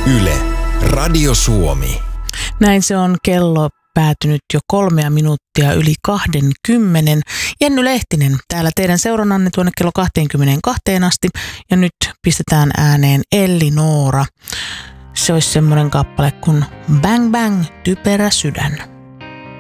Yle, Radio Suomi. Näin se on kello päätynyt jo 3 minuuttia yli 20. Jenny Lehtinen täällä teidän seurannanne tuonne kello 22 asti. Ja nyt pistetään ääneen Elli Noora. Se olisi semmoinen kappale kuin Bang Bang, typerä sydän.